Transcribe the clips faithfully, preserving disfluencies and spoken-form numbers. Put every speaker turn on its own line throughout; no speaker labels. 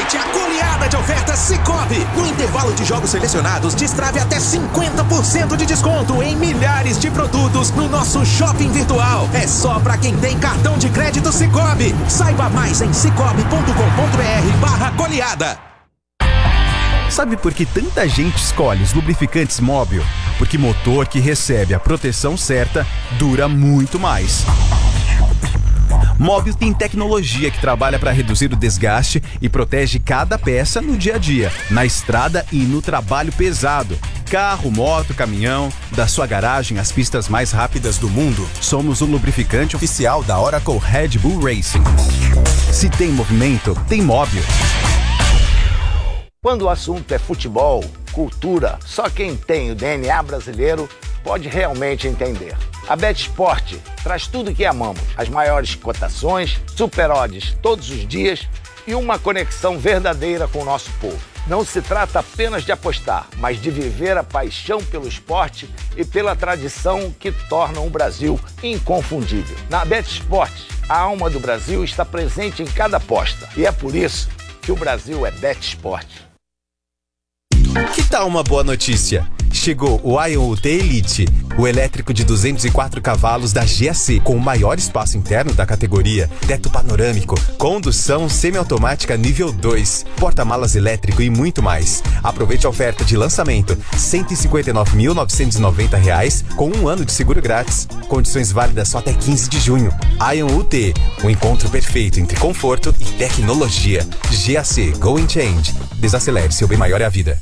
Aproveite a goleada de ofertas Sicoob. No intervalo de jogos selecionados, destrave até cinquenta por cento de desconto em milhares de produtos no nosso shopping virtual. É só para quem tem cartão de crédito Sicoob. Saiba mais em cicobi ponto com ponto br barra goleada.
Sabe por que tanta gente escolhe os lubrificantes Móbil? Porque motor que recebe a proteção certa dura muito mais. Móbil tem tecnologia que trabalha para reduzir o desgaste e protege cada peça no dia a dia, na estrada e no trabalho pesado. Carro, moto, caminhão, da sua garagem às pistas mais rápidas do mundo, somos o lubrificante oficial da Oracle Red Bull Racing. Se tem movimento, tem Móbil.
Quando o assunto é futebol, cultura, só quem tem o D N A brasileiro pode realmente entender. A BetSport traz tudo o que amamos, as maiores cotações, super odds todos os dias e uma conexão verdadeira com o nosso povo. Não se trata apenas de apostar, mas de viver a paixão pelo esporte e pela tradição que tornam o Brasil inconfundível. Na BetSport, a alma do Brasil está presente em cada aposta e é por isso que o Brasil é BetSport.
Que tal uma boa notícia? Chegou o Ion U T Elite, o elétrico de duzentos e quatro cavalos da G A C, com o maior espaço interno da categoria, teto panorâmico, condução semiautomática nível dois, porta-malas elétrico e muito mais. Aproveite a oferta de lançamento, cento e cinquenta e nove mil novecentos e noventa reais, com um ano de seguro grátis. Condições válidas só até quinze de junho. Ion U T, o encontro perfeito entre conforto e tecnologia. G A C, Go and Change. Desacelere, seu bem maior é a vida.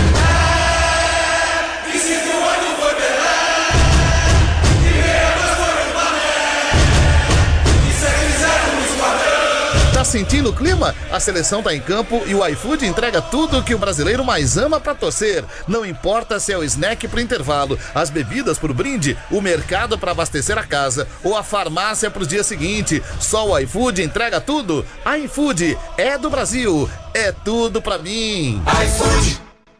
Sentindo o clima? A seleção tá em campo e o iFood entrega tudo o que o brasileiro mais ama pra torcer. Não importa se é o snack pro intervalo, as bebidas pro brinde, o mercado pra abastecer a casa ou a farmácia pro dia seguinte. Só o iFood entrega tudo. iFood é do Brasil, é tudo pra mim. iFood.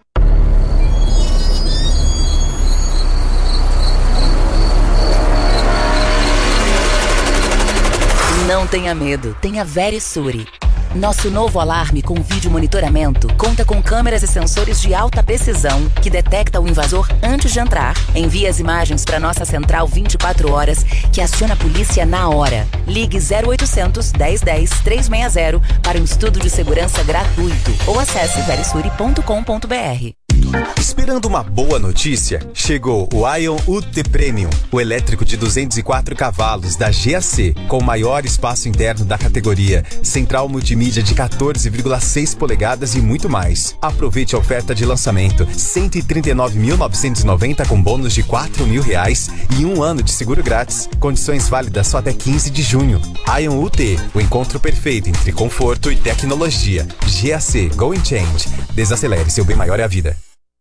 Não tenha medo, tenha Verisure. Nosso novo alarme com vídeo monitoramento conta com câmeras e sensores de alta precisão que detecta o invasor antes de entrar. Envia as imagens para nossa central vinte e quatro horas, que aciona a polícia na hora. Ligue zero oitocentos, dez dez, trezentos e sessenta para um estudo de segurança gratuito ou acesse verisure ponto com ponto br.
Esperando uma boa notícia? Chegou o Ion U T Premium, o elétrico de duzentos e quatro cavalos da G A C, com o maior espaço interno da categoria, central multimídia de quatorze vírgula seis polegadas e muito mais. Aproveite a oferta de lançamento, cento e trinta e nove mil novecentos e noventa com bônus de quatro mil reais e um ano de seguro grátis. Condições válidas só até quinze de junho. Ion U T, o encontro perfeito entre conforto e tecnologia. G A C, Go and Change. Desacelere, seu bem maior é a vida.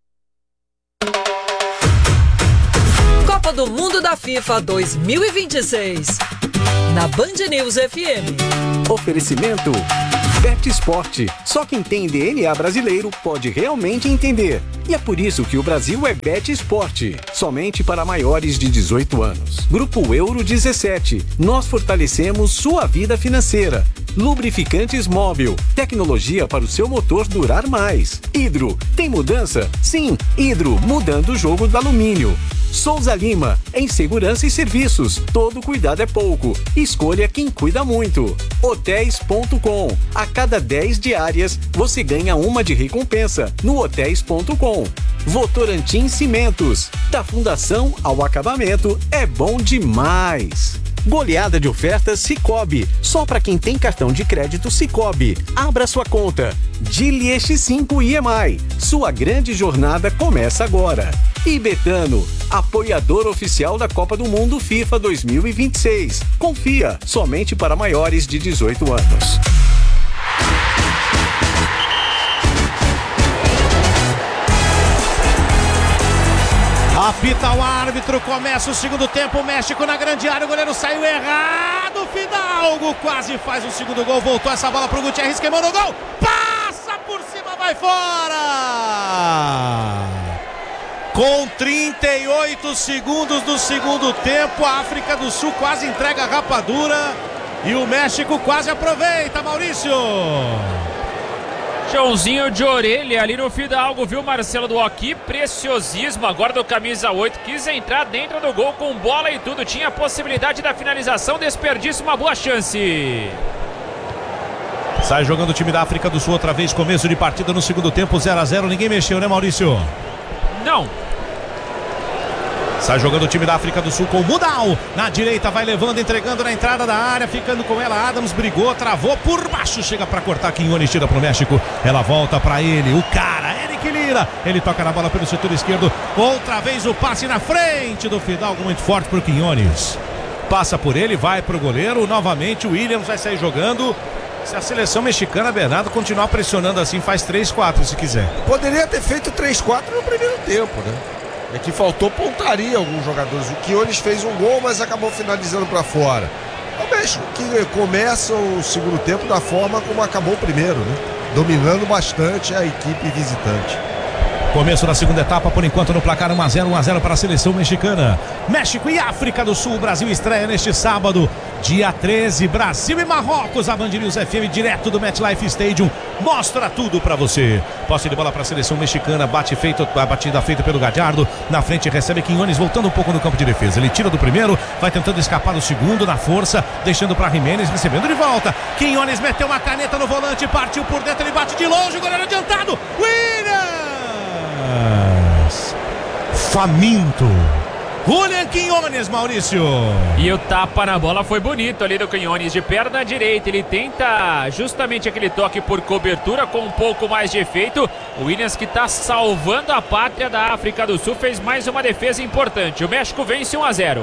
Copa do Mundo da FIFA dois mil e vinte e seis. Na Band News F M.
Oferecimento BetSport. Só quem tem D N A brasileiro pode realmente entender. E é por isso que o Brasil é BetSport. Somente para maiores de dezoito anos. Grupo Euro dezessete. Nós fortalecemos sua vida financeira. Lubrificantes Móbil. Tecnologia para o seu motor durar mais. Hidro. Tem mudança? Sim. Hidro. Mudando o jogo do alumínio. Souza Lima, em segurança e serviços, todo cuidado é pouco. Escolha quem cuida muito. Hotéis ponto com. A cada dez diárias, você ganha uma de recompensa no hotéis ponto com. Votorantim Cimentos, da fundação ao acabamento, é bom demais. Goleada de ofertas Sicoob, só para quem tem cartão de crédito Sicoob. Abra sua conta. Dili X cinco I M I. Sua grande jornada começa agora. E Betano, apoiador oficial da Copa do Mundo FIFA dois mil e vinte e seis. Confia, somente para maiores de dezoito anos.
Apita o árbitro, começa o segundo tempo, o México na grande área, o goleiro saiu errado, Fidalgo quase faz o segundo gol, voltou essa bola pro Gutierrez, queimou no gol, passa por cima, vai fora! Com trinta e oito segundos do segundo tempo, a África do Sul quase entrega a rapadura e o México quase aproveita, Maurício!
Chãozinho de orelha ali no Fidalgo, viu, Marcelo do Oqui? Preciosismo agora do camisa oito. Quis entrar dentro do gol com bola e tudo. Tinha a possibilidade da finalização, desperdício, uma boa chance.
Sai jogando o time da África do Sul outra vez, começo de partida no segundo tempo, zero a zero, ninguém mexeu, né, Maurício?
Não.
Sai jogando o time da África do Sul com o Mudal. Na direita vai levando, entregando na entrada da área, ficando com ela. Adams brigou, travou por baixo, chega pra cortar. Quinones tira pro México. Ela volta pra ele, o cara, Eric Lira. Ele toca na bola pelo setor esquerdo. Outra vez o passe na frente do Fidalgo, muito forte pro Quinones. Passa por ele, vai pro goleiro. Novamente o Williams vai sair jogando. Se a seleção mexicana, Bernardo, continuar pressionando assim, faz três quatro se quiser.
Poderia ter feito três quatro no primeiro tempo, né? É que faltou pontaria alguns jogadores. O Quinones fez um gol, mas acabou finalizando para fora. O México que começa o segundo tempo da forma como acabou o primeiro, né? Dominando bastante a equipe visitante.
Começo da segunda etapa, por enquanto no placar um a zero, um a zero para a seleção mexicana. México e África do Sul, Brasil estreia neste sábado, dia treze, Brasil e Marrocos, a Band News F M direto do MetLife Stadium, mostra tudo para você. Posse de bola para a seleção mexicana, bate feito, a batida feita pelo Gadiardo, na frente recebe Quinones, voltando um pouco no campo de defesa, ele tira do primeiro, vai tentando escapar do segundo, na força, deixando para Jiménez, recebendo de volta, Quinones meteu uma caneta no volante, partiu por dentro, ele bate de longe, o goleiro adiantado, Williams! Faminto Julián Quinones, Maurício.
E o tapa na bola foi bonito ali do Quinones, de perna direita. Ele tenta justamente aquele toque por cobertura com um pouco mais de efeito. O Williams, que está salvando a pátria da África do Sul, fez mais uma defesa importante. O México vence um a zero.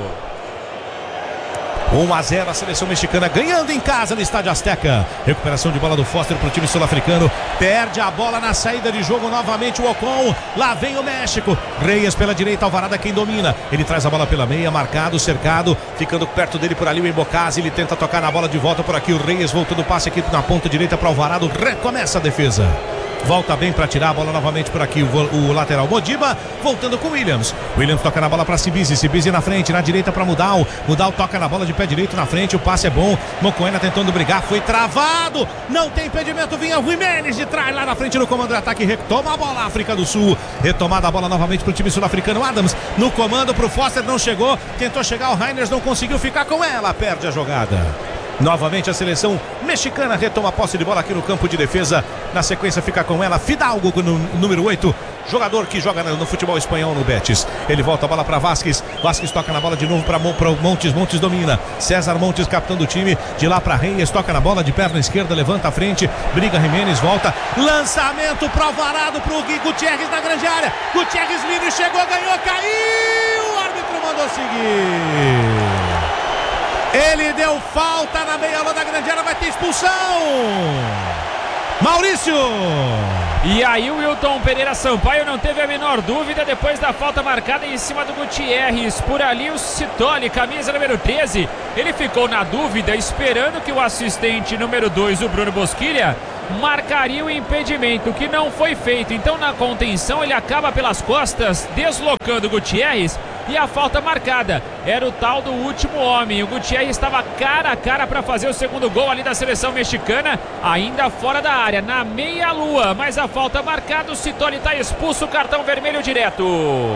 um a zero, a seleção mexicana ganhando em casa no Estádio Azteca. Recuperação de bola do Foster para o time sul-africano. Perde a bola na saída de jogo novamente o Ocon. Lá vem o México. Reyes pela direita, Alvarado quem domina. Ele traz a bola pela meia, marcado, cercado. Ficando perto dele por ali o Embocase. Ele tenta tocar na bola de volta por aqui. O Reyes voltando o passe aqui na ponta direita para Alvarado. Recomeça a defesa. Volta bem para tirar a bola novamente por aqui. O, o lateral Modiba voltando com o Williams. Williams toca na bola para Sibizi. Sibizi na frente, na direita para Mudal. Mudal toca na bola de pé direito na frente. O passe é bom. Mocoena tentando brigar. Foi travado. Não tem impedimento. Vinha o Jiménez de trás lá na frente no comando de ataque. Retoma a bola. África do Sul. Retomada a bola novamente para o time sul-africano. Adams no comando para o Foster. Não chegou. Tentou chegar. O Reiners não conseguiu ficar com ela. Perde a jogada. Novamente a seleção mexicana retoma a posse de bola aqui no campo de defesa. Na sequência fica com ela Fidalgo, no número oito, jogador que joga no futebol espanhol no Betis. Ele volta a bola para Vasquez. Vasquez toca na bola de novo para Montes. Montes domina. César Montes capitão do time. De lá para Reyes, toca na bola de perna esquerda, levanta a frente. Briga Jiménez, volta. Lançamento para Alvarado, para o Gui Gutierrez na grande área. Gutierrez livre, chegou, ganhou, caiu. O árbitro mandou seguir. Ele deu falta na meia-lua da grande área, vai ter expulsão. Maurício.
E aí o Wilton Pereira Sampaio não teve a menor dúvida depois da falta marcada em cima do Gutierrez. Por ali o Citoli, camisa número treze. Ele ficou na dúvida, esperando que o assistente número dois, o Bruno Bosquilha, marcaria o impedimento, que não foi feito. Então na contenção ele acaba pelas costas, deslocando o Gutierrez. E a falta marcada era o tal do último homem. O Gutierrez estava cara a cara para fazer o segundo gol ali da seleção mexicana, ainda fora da área, na meia-lua. Mas a falta marcada, o Citoli está expulso, cartão vermelho direto.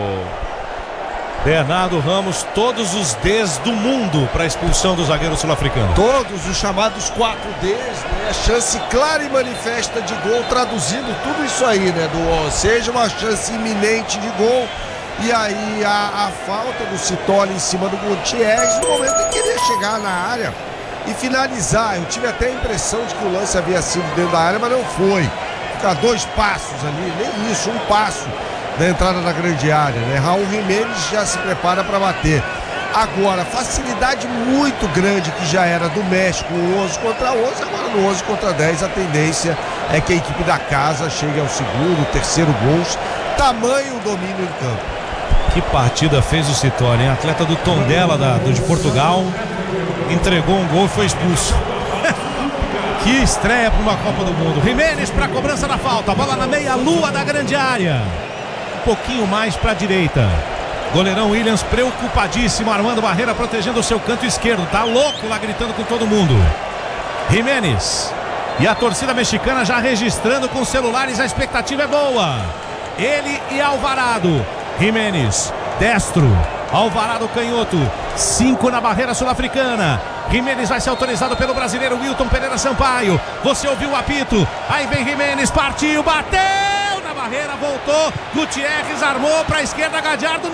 Bernardo Ramos, todos os Ds do mundo para a expulsão do zagueiro sul-africano.
Todos os chamados quatro Ds, né? A chance clara e manifesta de gol, traduzindo tudo isso aí, né? Do, ou seja, uma chance iminente de gol. E aí a, a falta do Citoli em cima do Gutierrez no momento em que ele ia chegar na área e finalizar. Eu tive até a impressão de que o lance havia sido dentro da área, mas não foi. Ficar dois passos ali, nem isso, um passo da entrada da grande área, né? Raul Jiménez já se prepara para bater. Agora, facilidade muito grande que já era do México, o onze contra onze, agora no onze contra dez a tendência é que a equipe da casa chegue ao segundo, terceiro gols. Tamanho o domínio em campo.
Que partida fez o Citoli, hein? Atleta do Tondela da, do, de Portugal, entregou um gol e foi expulso. Que estreia para uma Copa do Mundo. Jiménez para a cobrança da falta, bola na meia-lua da grande área, um pouquinho mais para a direita. Goleirão Williams preocupadíssimo, armando barreira, protegendo o seu canto esquerdo, tá louco lá gritando com todo mundo. Jiménez E a torcida mexicana já registrando com celulares, a expectativa é boa. Ele e Alvarado. Jiménez, destro. Alvarado, canhoto. Cinco na barreira sul-africana. Jiménez vai ser autorizado pelo brasileiro Wilton Pereira Sampaio. Você ouviu o apito. Aí vem Jiménez, partiu, bateu na barreira, voltou. Gutierrez armou para a esquerda, Gadiardo.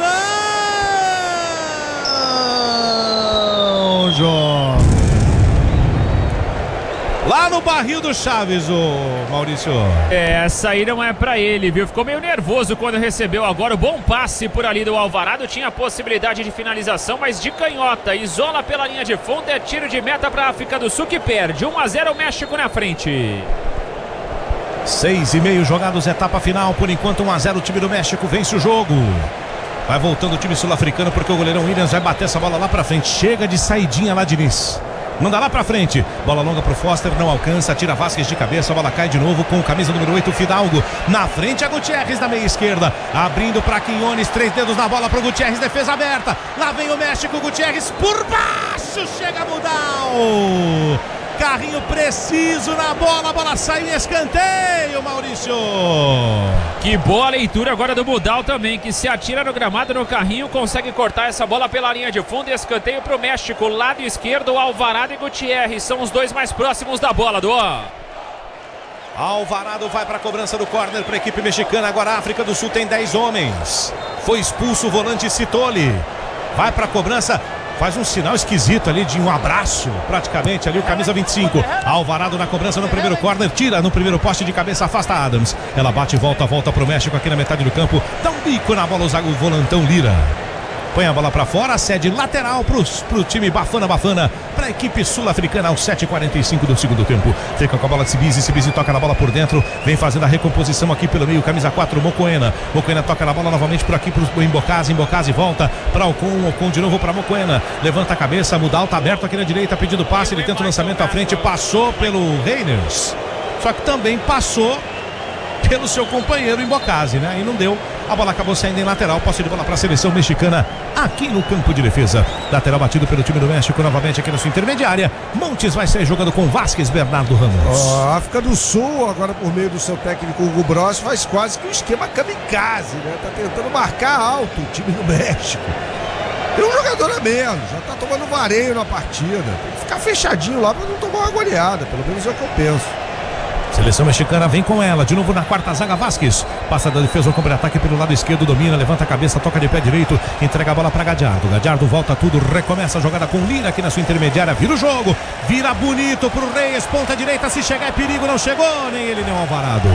Não, João. Lá no barril do Chaves, o Maurício.
É, essa aí não é pra ele, viu? Ficou meio nervoso quando recebeu agora o bom passe por ali do Alvarado. Tinha a possibilidade de finalização, mas de canhota. Isola pela linha de fundo, é tiro de meta pra África do Sul que perde. um a zero o México na frente.
Seis e meio jogados, etapa final. Por enquanto um a zero o time do México vence o jogo. Vai voltando o time sul-africano porque o goleirão Williams vai bater essa bola lá pra frente. Chega de saidinha lá, Diniz. Manda lá pra frente, bola longa pro Foster, não alcança, tira Vasquez de cabeça, a bola cai de novo com camisa número oito, Fidalgo. Na frente a Gutierrez da meia esquerda, abrindo pra Quinones, três dedos na bola pro Gutierrez, defesa aberta. Lá vem o México, Gutierrez por baixo, chega Mudal. Carrinho preciso na bola, a bola sai em escanteio, Maurício.
Que boa leitura agora do Mudal também, que se atira no gramado no carrinho, consegue cortar essa bola pela linha de fundo e escanteio pro México. Lado esquerdo, Alvarado e Gutierrez são os dois mais próximos da bola, do
Alvarado vai para a cobrança do córner para a equipe mexicana. Agora a África do Sul tem dez homens. Foi expulso o volante Citoli. Vai para a cobrança. Faz um sinal esquisito ali de um abraço, praticamente ali o camisa vinte e cinco. Alvarado na cobrança no primeiro córner, tira no primeiro poste de cabeça, afasta Adams. Ela bate e volta, volta pro México aqui na metade do campo. Dá um bico na bola, o volantão Lira. Põe a bola pra fora, cede lateral pros, pro time Bafana Bafana, pra equipe sul-africana aos sete e quarenta e cinco do segundo tempo. Fica com a bola Sibizi, Sibizi toca na bola por dentro, vem fazendo a recomposição aqui pelo meio, camisa quatro, Mocoena. Mocoena toca na bola novamente por aqui pro Embocase, Embocase volta pra Ocon, Ocon de novo pra Mocoena. Levanta a cabeça, Mudal tá aberto aqui na direita, pedindo passe, ele tenta o lançamento à frente, passou pelo Reiners. Só que também passou pelo seu companheiro Embocase, né? E não deu. A bola acabou saindo em lateral, posse de bola para a seleção mexicana aqui no campo de defesa. Lateral batido pelo time do México novamente aqui na sua intermediária. Montes vai sair jogando com Vasquez, Bernardo Ramos.
Oh, a África do Sul, agora por meio do seu técnico Hugo Bross, faz quase que um esquema kamikaze, né? Tá tentando marcar alto o time do México. Tem um jogador a menos, já tá tomando vareio na partida. Tem que ficar fechadinho lá para não tomar uma goleada, pelo menos é o que eu penso.
Seleção mexicana vem com ela, de novo na quarta zaga, Vasquez. Passa da defesa, o contra-ataque pelo lado esquerdo, domina, levanta a cabeça, toca de pé direito, entrega a bola para Gadiardo. Gadiardo volta tudo, recomeça a jogada com Lira aqui na sua intermediária, vira o jogo, vira bonito pro Reyes, ponta direita, se chegar é perigo, não chegou, nem ele nem o Alvarado.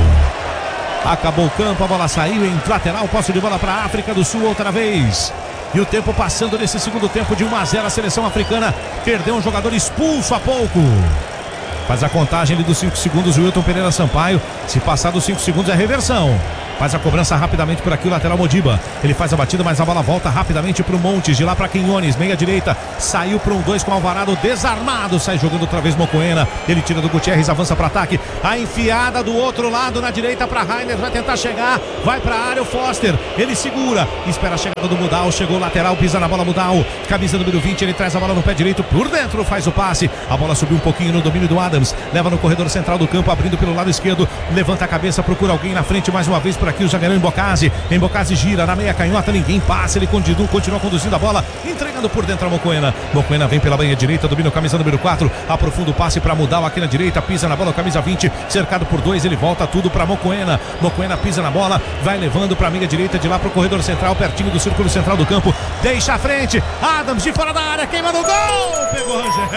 Acabou o campo, a bola saiu em lateral, posse de bola para a África do Sul outra vez. E o tempo passando nesse segundo tempo de um a zero, a seleção africana perdeu um jogador expulso há pouco. Faz a contagem ali dos cinco segundos o Wilton Pereira Sampaio. Se passar dos cinco segundos é reversão. Faz a cobrança rapidamente por aqui o lateral Modiba. Ele faz a batida, mas a bola volta rapidamente pro Montes. De lá para Quinones, meia direita. Saiu para um dois com o Alvarado desarmado. Sai jogando outra vez Mocoena. Ele tira do Gutierrez, avança para ataque. A enfiada do outro lado na direita para Rainer. Vai tentar chegar. Vai para a área o Foster. Ele segura. Espera a chegada do Mudal. Chegou o lateral, pisa na bola Mudal. Camisa número vinte. Ele traz a bola no pé direito. Por dentro faz o passe. A bola subiu um pouquinho no domínio do Adams. Leva no corredor central do campo. Abrindo pelo lado esquerdo. Levanta a cabeça. Procura alguém na frente mais uma vez por aqui. O zagueirão Embocase. Embocase gira na meia canhota. Ninguém passa. Ele continua, continua conduzindo a bola. Entregando por dentro a Mocoena. Mocoena vem pela meia direita. Domina o camisa número quatro. Aprofunda o passe para Mudal aqui na direita. Pisa na bola. Camisa vinte. Cercado por dois. Ele volta tudo para Mocoena. Mocoena pisa na bola. Vai levando para a meia direita. De lá para o corredor central. Pertinho do círculo central do campo. Deixa a frente. Adams de fora da área. Queima no gol. Pegou Rangel.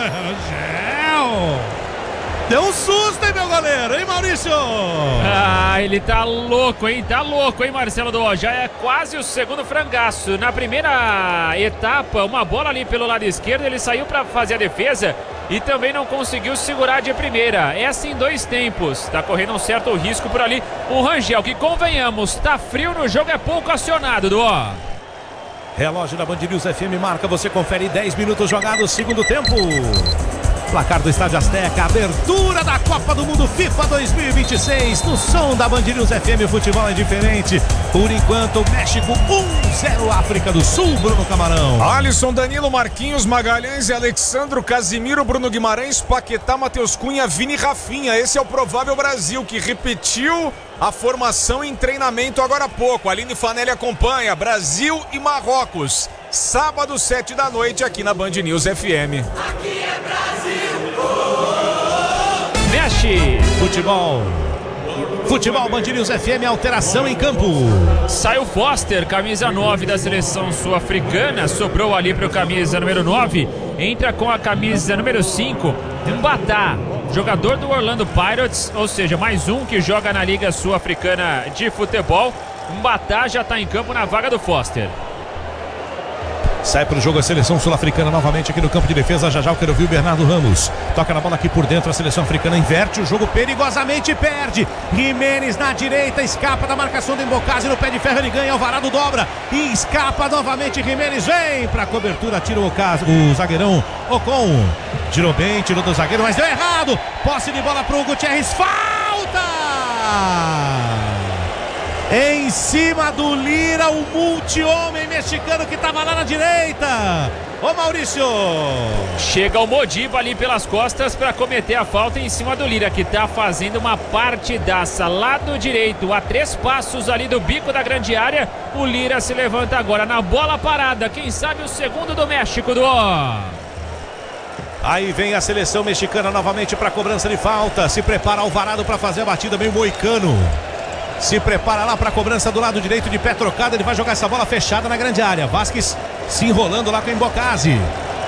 Rangel. Deu um susto, hein, meu goleiro, hein, Maurício?
Ah, ele tá louco, hein? Tá louco, hein, Marcelo Dó? Já é quase o segundo frangaço. Na primeira etapa, uma bola ali pelo lado esquerdo, ele saiu pra fazer a defesa e também não conseguiu segurar de primeira. Essa em dois tempos. Tá correndo um certo risco por ali. O Rangel, que convenhamos, tá frio no jogo, é pouco acionado, Dó.
Relógio da Band News F M marca, você confere dez minutos jogados, segundo tempo. placar do Estádio Azteca, abertura da Copa do Mundo FIFA dois mil e vinte e seis, no som da Band News F M, o futebol é diferente. Por enquanto, México um a zero África do Sul, Bruno Camarão.
Alisson, Danilo, Marquinhos, Magalhães e Alexandro, Casimiro, Bruno Guimarães, Paquetá, Matheus Cunha, Vini e Rafinha. Esse é o provável Brasil, que repetiu a formação em treinamento agora há pouco. Aline Fanelli acompanha Brasil e Marrocos, sábado, sete da noite, aqui na Band News F M.
Aqui é Brasil.
Oh! Mexe! Futebol. Futebol Band News F M, alteração em campo.
Saiu Foster, camisa nove da seleção sul-africana, sobrou ali para o camisa número nove, entra com a camisa número cinco, Mbatá, jogador do Orlando Pirates, ou seja, mais um que joga na Liga Sul-Africana de Futebol. Mbatá já está em campo na vaga do Foster.
Sai para o jogo a seleção sul-africana novamente aqui no campo de defesa. Já já eu quero ouvir o Bernardo Ramos. Toca na bola aqui por dentro. A seleção africana inverte o jogo perigosamente e perde. Jimenez na direita, escapa da marcação do Embocase. No pé de ferro ele ganha. Alvarado dobra e escapa novamente. Jimenez vem para a cobertura. Tira o caso. O zagueirão Ocon tirou bem, tirou do zagueiro, mas deu errado. Posse de bola para o Gutierrez. Falta! Em cima do Lira, o multi-homem mexicano que estava lá na direita. Ô Maurício!
Chega o Modiba ali pelas costas para cometer a falta em cima do Lira, que está fazendo uma partidaça. Lado direito, a três passos ali do bico da grande área. O Lira se levanta agora na bola parada. Quem sabe o segundo do México, do ó.
Aí vem a seleção mexicana novamente para cobrança de falta. Se prepara Alvarado para fazer a batida, meio moicano. Se prepara lá para a cobrança do lado direito, de pé trocado. Ele vai jogar essa bola fechada na grande área. Vasquez se enrolando lá com o Embocase.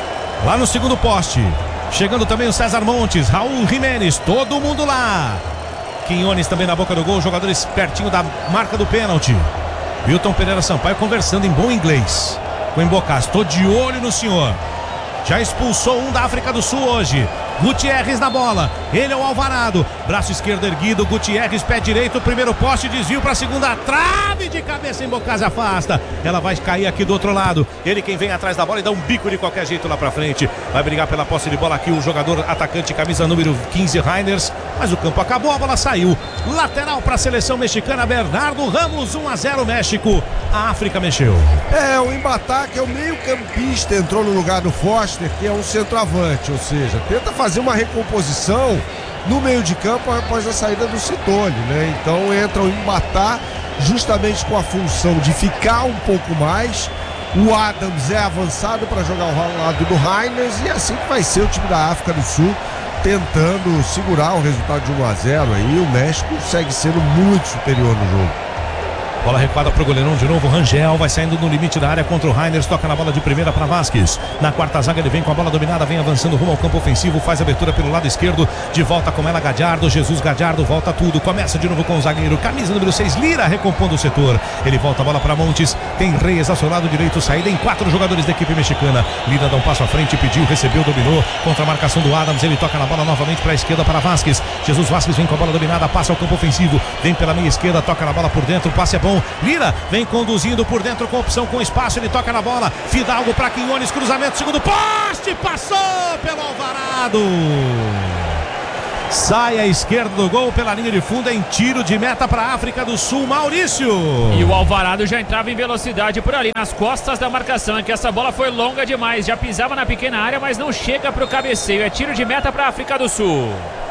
Lá no segundo poste. Chegando também o César Montes, Raul Jimenez, todo mundo lá. Quinones também na boca do gol. Jogadores pertinho da marca do pênalti. Wilton Pereira Sampaio conversando em bom inglês com o Embocase. Estou de olho no senhor. Já expulsou um da África do Sul hoje. Gutierrez na bola, ele é o Alvarado, braço esquerdo erguido, Gutierrez, pé direito, primeiro poste, desvio para a segunda trave, de cabeça Embocase afasta, ela vai cair aqui do outro lado, ele quem vem atrás da bola e dá um bico de qualquer jeito lá para frente, vai brigar pela posse de bola aqui o jogador atacante, camisa número quinze, Reiners, mas o campo acabou, a bola saiu, lateral para a seleção mexicana, Bernardo Ramos, um a zero México, a África mexeu.
É, o Mbatá, que é o meio campista, entrou no lugar do Foster, que é um centroavante, ou seja, tenta fazer fazer uma recomposição no meio de campo após a saída do Citone, né? Então entra o Mbatá justamente com a função de ficar um pouco mais. O Adams é avançado para jogar ao lado do Reiners e assim que vai ser o time da África do Sul tentando segurar o resultado de um a zero aí. O México segue sendo muito superior no jogo.
Bola recuada para o goleirão de novo, Rangel vai saindo no limite da área contra o Reiners, toca na bola de primeira para Vasquez, na quarta zaga ele vem com a bola dominada, vem avançando rumo ao campo ofensivo, faz abertura pelo lado esquerdo, de volta com ela Gadiardo, Jesus Gadiardo, volta tudo, começa de novo com o zagueiro, camisa número seis, Lira recompondo o setor, ele volta a bola para Montes, tem Reyes ao seu lado direito, saída em quatro jogadores da equipe mexicana, Lira dá um passo à frente, pediu, recebeu, dominou, contra a marcação do Adams, ele toca na bola novamente para a esquerda para Vasquez, Jesus Vasquez vem com a bola dominada, passa ao campo ofensivo, vem pela meia esquerda, toca na bola por dentro, o passe é bom, Lira vem conduzindo por dentro com opção, com espaço, ele toca na bola, Fidalgo para Quinones, cruzamento, segundo poste, passou pelo Alvarado, sai à esquerda do gol pela linha de fundo em tiro de meta para a África do Sul, Maurício.
E o Alvarado já entrava em velocidade por ali, nas costas da marcação, é que essa bola foi longa demais, já pisava na pequena área, mas não chega para o cabeceio, é tiro de meta para a África do Sul.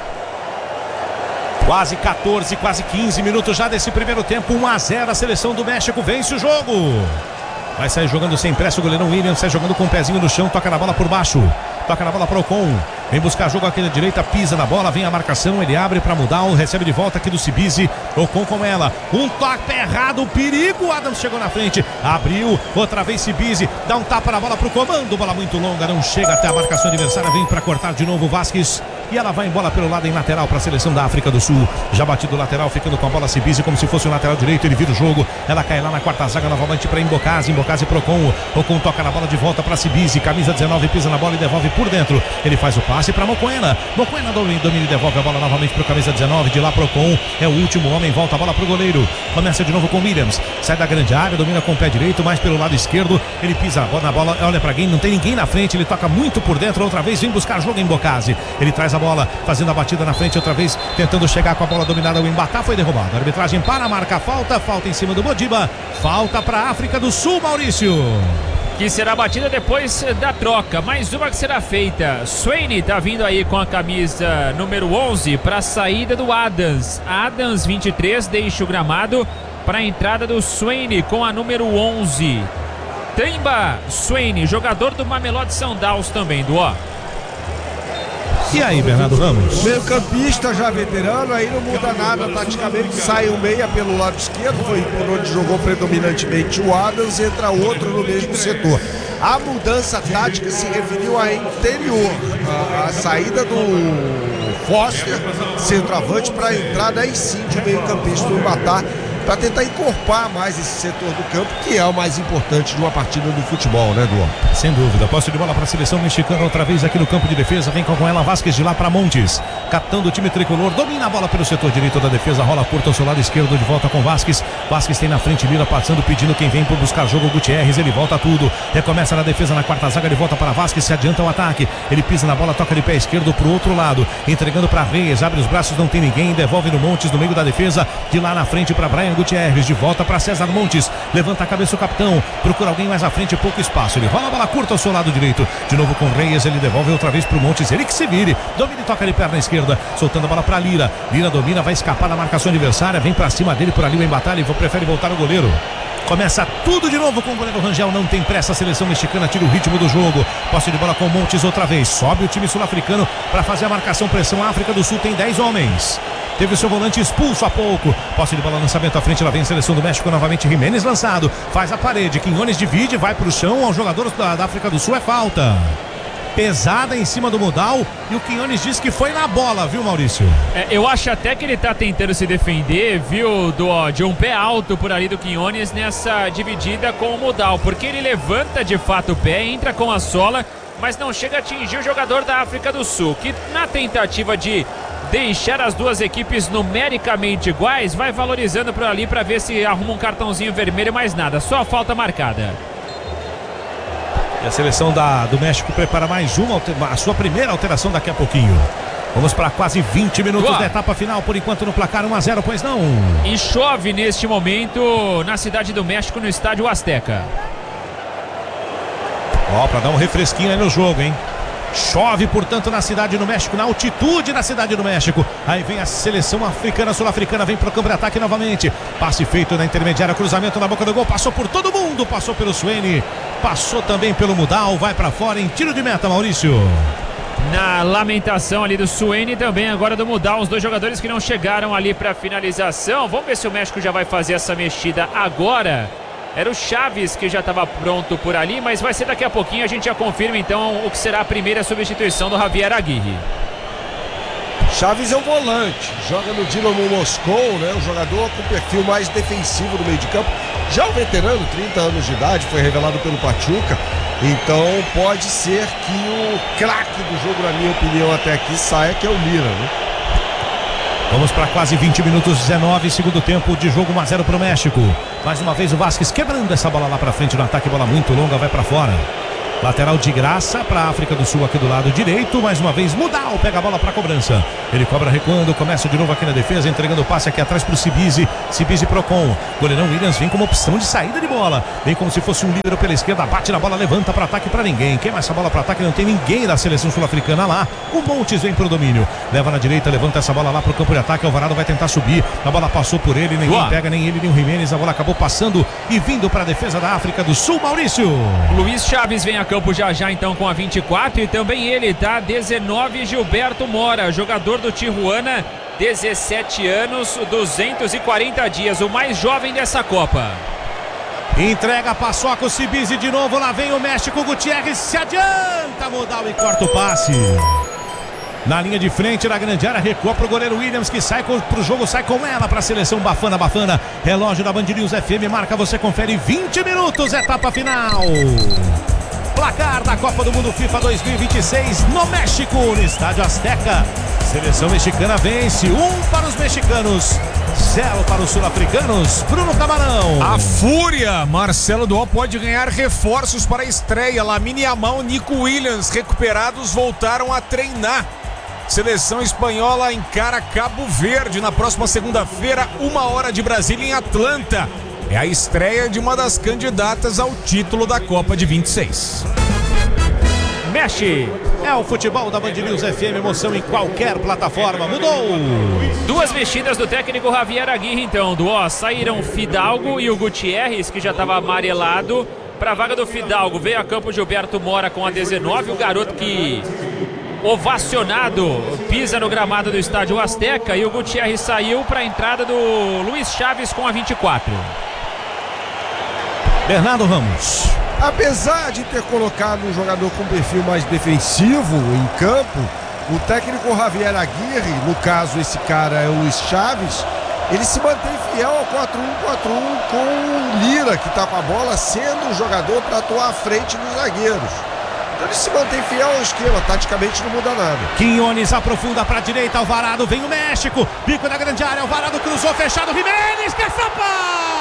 Quase quatorze, quase quinze minutos já desse primeiro tempo, um a zero, a seleção do México vence o jogo. Vai sair jogando sem pressa o goleirão William, sai jogando com o pezinho no chão, toca na bola por baixo, toca na bola para o Ocon, vem buscar jogo aqui na direita, pisa na bola, vem a marcação, ele abre para mudar, recebe de volta aqui do Cibizi, Ocon com ela, um toque errado, perigo, Adams chegou na frente, abriu, outra vez Cibizi, dá um tapa na bola para o comando, bola muito longa, não chega até a marcação adversária, vem para cortar de novo Vasquez, e ela vai em bola pelo lado em lateral para a seleção da África do Sul. Já batido o lateral, ficando com a bola Sibizi como se fosse o lateral direito, ele vira o jogo, ela cai lá na quarta zaga novamente para Embocase, Embocase Procon, Ocon toca na bola de volta para Sibizi, camisa dezenove, pisa na bola e devolve por dentro, ele faz o passe para Mocoena, Mocoena domina, domina e devolve a bola novamente para o camisa dezenove, de lá Procon, é o último homem, volta a bola para o goleiro, começa de novo com Williams, sai da grande área, domina com o pé direito, mais pelo lado esquerdo, ele pisa a bola na bola, olha para quem, não tem ninguém na frente, ele toca muito por dentro, outra vez vem buscar jogo em Embocase, ele traz a bola, fazendo a batida na frente, outra vez tentando chegar com a bola dominada, o Embatá foi derrubado, a arbitragem para marcar falta, falta em cima do Modiba, falta para a África do Sul, Maurício.
Que será batida depois da troca, mais uma que será feita. Swain tá vindo aí com a camisa número onze para a saída do Adams. Adams vinte e três deixa o gramado para a entrada do Swain com a número onze. Temba Swain, jogador do Mamelodi Sundowns também, do ó.
E aí, Bernardo Ramos?
Meio campista já veterano, aí não muda nada taticamente, sai um meia pelo lado esquerdo, foi por onde jogou predominantemente o Adams, entra outro no mesmo setor. A mudança tática se referiu à interior, a, a saída do Foster, centroavante, para a entrada aí sim de meio campista do Matar, para tentar encorpar mais esse setor do campo, que é o mais importante de uma partida do futebol, né, Duan?
Sem dúvida, posse de bola para a seleção mexicana outra vez aqui no campo de defesa, vem com ela Vasquez de lá para Montes, captando o time tricolor, domina a bola pelo setor direito da defesa, rola curta ao seu lado esquerdo, de volta com Vasquez, Vasquez tem na frente, Lira passando, pedindo quem vem por buscar jogo, Gutierrez, ele volta tudo, recomeça na defesa na quarta zaga, ele volta para Vasquez, se adianta o ataque, ele pisa na bola, toca de pé esquerdo pro outro lado, entregando para Reis, abre os braços, não tem ninguém, devolve no Montes, no meio da defesa, de lá na frente para Brian Gutierrez, de volta para César Montes, levanta a cabeça o capitão, procura alguém mais à frente, pouco espaço, ele rola a bola curta ao seu lado direito, de novo com Reis, ele devolve outra vez pro Montes, ele que se vire, domina e toca de perna esquerda, soltando a bola para Lira, Lira domina, vai escapar da marcação adversária, vem para cima dele por ali o Embatalha, ele prefere voltar o goleiro. Começa tudo de novo com o goleiro Rangel, não tem pressa, a seleção mexicana tira o ritmo do jogo, posse de bola com Montes outra vez, sobe o time sul-africano para fazer a marcação, pressão, a África do Sul tem dez homens. Teve o seu volante expulso há pouco. Posse de bola, lançamento à frente. Lá vem a seleção do México novamente. Jimenez lançado. Faz a parede. Quinones divide. Vai para o chão. Ao jogador da, da África do Sul é falta. Pesada em cima do Modal. E o Quinones diz que foi na bola, viu, Maurício?
É, eu acho até que ele tá tentando se defender, viu, do, ó, de um pé alto por ali do Quinones nessa dividida com o Modal. Porque ele levanta de fato o pé, entra com a sola, mas não chega a atingir o jogador da África do Sul. Que na tentativa de deixar as duas equipes numericamente iguais, vai valorizando por ali para ver se arruma um cartãozinho vermelho, mais nada, só a falta marcada.
E a seleção da, do México prepara mais uma, a sua primeira alteração daqui a pouquinho. Vamos para quase vinte minutos Boa. da etapa final, por enquanto no placar um a zero, pois não?
E chove neste momento na cidade do México, no estádio Azteca.
Ó, para dar um refresquinho aí no jogo, hein? Chove, portanto, na cidade do México, na altitude da cidade do México. Aí vem a seleção africana, sul-africana, vem pro campo de ataque novamente. Passe feito na intermediária, cruzamento na boca do gol, passou por todo mundo, passou pelo Suene, passou também pelo Mudal, vai pra fora em tiro de meta, Maurício.
Na lamentação ali do Suene, também agora do Mudal, os dois jogadores que não chegaram ali pra finalização. Vamos ver se o México já vai fazer essa mexida agora. Era o Chaves que já estava pronto por ali, mas vai ser daqui a pouquinho, a gente já confirma então o que será a primeira substituição do Javier Aguirre.
Chaves é um volante, joga no Dinamo Moscou, né? Um jogador com perfil mais defensivo do meio de campo. Já o veterano, trinta anos de idade, foi revelado pelo Pachuca. Então pode ser que o craque do jogo, na minha opinião, até aqui saia, que é o Lira, né?
Vamos para quase vinte minutos, dezenove, segundo tempo de jogo, um a zero para o México. Mais uma vez o Vasquez quebrando essa bola lá para frente no ataque, bola muito longa, vai para fora. Lateral de graça para a África do Sul aqui do lado direito. Mais uma vez Mudal pega a bola para a cobrança. Ele cobra recuando, começa de novo aqui na defesa, entregando o passe aqui atrás para o Sibizi. Sibizi Procon. Goleirão Williams vem como opção de saída de bola. Vem como se fosse um líbero pela esquerda, bate na bola, levanta para ataque para ninguém. Queima essa bola para ataque, não tem ninguém da seleção sul-africana lá. O Montes vem pro domínio. Leva na direita, levanta essa bola lá pro campo de ataque. Alvarado vai tentar subir. A bola passou por ele, ninguém Boa. pega, nem ele, nem o Jimenez. A bola acabou passando e vindo para a defesa da África do Sul, Maurício.
Luiz Chaves vem a campo já já então com a vinte e quatro, e também ele tá dezenove, Gilberto Mora, jogador do Tijuana, dezessete anos, duzentos e quarenta dias, o mais jovem dessa Copa.
Entrega a paçoca, o Sibizi de novo, lá vem o México, Gutierrez se adianta, Modal e corta o passe. Na linha de frente da grande área, recua pro goleiro Williams, que sai com, pro jogo, sai com ela pra seleção. Bafana, Bafana. Relógio da Band News F M marca, você confere, vinte minutos, etapa final. Placar da Copa do Mundo FIFA dois mil e vinte e seis no México, no Estádio Azteca. Seleção mexicana vence, um para os mexicanos, zero para os sul-africanos. Bruno Camarão.
A Fúria, Marcelo Duó pode ganhar reforços para a estreia. Lamine Yamal, Nico Williams, recuperados, voltaram a treinar. Seleção espanhola encara Cabo Verde na próxima segunda-feira, uma hora de Brasília, em Atlanta. É a estreia de uma das candidatas ao título da Copa de vinte e seis.
Mexe! É o futebol da Band News F M, emoção em qualquer plataforma. Mudou!
Duas mexidas do técnico Javier Aguirre, então. Do ó, saíram Fidalgo e o Gutierrez, que já estava amarelado. Para a vaga do Fidalgo veio a campo Gilberto Mora com a dezenove, o garoto que, ovacionado, pisa no gramado do Estádio Azteca, e o Gutierrez saiu para a entrada do Luiz Chaves com a vinte e quatro.
Bernardo Ramos.
Apesar de ter colocado um jogador com perfil mais defensivo em campo, o técnico Javier Aguirre, no caso esse cara é o Luiz Chaves, ele se mantém fiel ao quatro um quatro um com o Lira, que está com a bola, sendo o jogador para atuar à frente dos zagueiros. Então ele se mantém fiel ao esquema, taticamente não muda nada.
Quinones aprofunda para a direita, Alvarado, vem o México, bico da grande área, Alvarado cruzou, fechado, Jiménez, que é